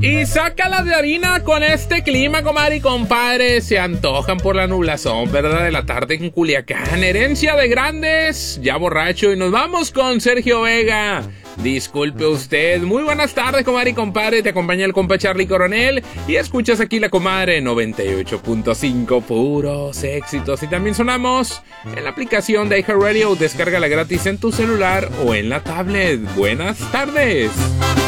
Y sácala de harina con este clima, comadre y compadre. Se antojan por la nublazón, ¿verdad? De la tarde en Culiacán. Herencia de grandes, ya borracho. Y nos vamos con Sergio Vega. Disculpe usted. Muy buenas tardes, comadre y compadre. Te acompaña el compa Charlie Coronel. Y escuchas aquí la comadre 98.5. Puros éxitos. Y también sonamos en la aplicación de iHeartRadio. Descárgala gratis en tu celular o en la tablet. Buenas tardes.